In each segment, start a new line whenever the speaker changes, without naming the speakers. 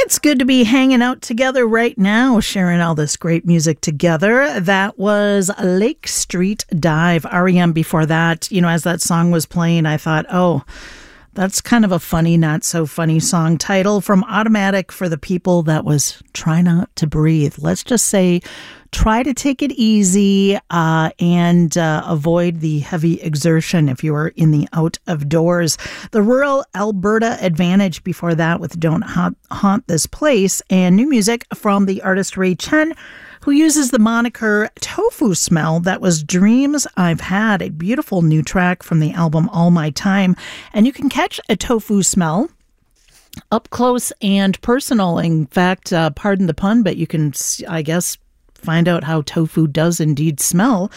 It's good to be hanging out together right now, sharing all this great music together. That was Lake Street Dive, REM before that. You know, as that song was playing, I thought, oh, that's kind of a funny, not so funny song title from Automatic for the people that was Try Not to Breathe. Let's just say, try to take it easy and avoid the heavy exertion if you are in the out of doors. The Rural Alberta Advantage before that with Don't Haunt This Place, and new music from the artist Ray Chen, who uses the moniker Tofu Smell. That was Dreams I've Had, a beautiful new track from the album All My Time. And you can catch a Tofu Smell up close and personal. In fact, pardon the pun, but you can, I guess, find out how tofu does indeed smell.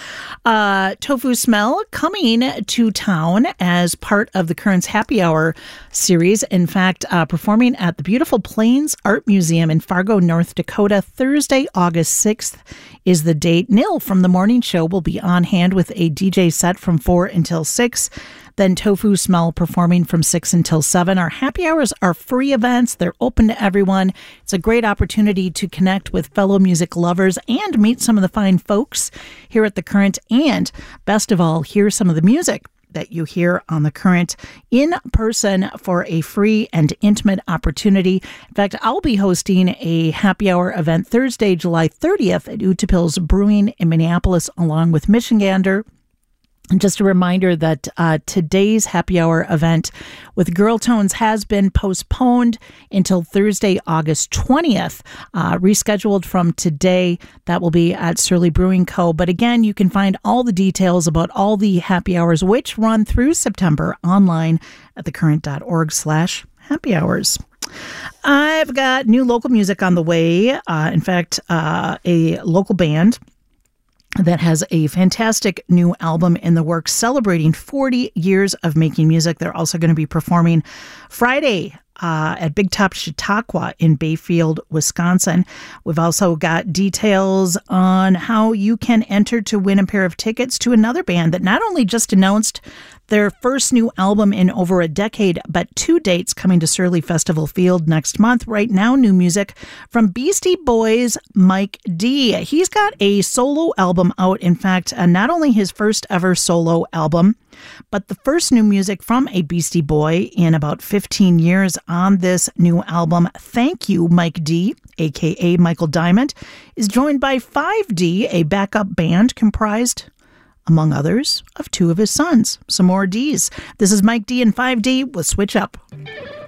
Tofu Smell coming to town as part of the Currents Happy Hour series. In fact, performing at the beautiful Plains Art Museum in Fargo, North Dakota, Thursday, August 6th is the date. Nil from the morning show will be on hand with a DJ set from 4 until 6. Then Tofu Smell performing from 6 until 7. Our happy hours are free events. They're open to everyone. It's a great opportunity to connect with fellow music lovers and meet some of the fine folks here at The Current. And best of all, hear some of the music that you hear on The Current in person for a free and intimate opportunity. In fact, I'll be hosting a happy hour event Thursday, July 30th at Utapils Brewing in Minneapolis, along with Michigander. And just a reminder that today's happy hour event with Girl Tones has been postponed until Thursday, August 20th, rescheduled from today. That will be at Surly Brewing Co. But again, you can find all the details about all the happy hours, which run through September, online at thecurrent.org/happy hours. I've got new local music on the way. In fact, a local band that has a fantastic new album in the works celebrating 40 years of making music. They're also going to be performing Friday at Big Top Chautauqua in Bayfield, Wisconsin. We've also got details on how you can enter to win a pair of tickets to another band that not only just announced their first new album in over a decade, but 2 dates coming to Surly Festival Field next month. Right now, new music from Beastie Boys' Mike D. He's got a solo album out. In fact, not only his first ever solo album, but the first new music from a Beastie Boy in about 15 years on this new album. Thank You, Mike D, a.k.a. Michael Diamond, is joined by 5D, a backup band comprised, among others, of 2 of his sons. Some more Ds. This is Mike D and 5D with Switch Up.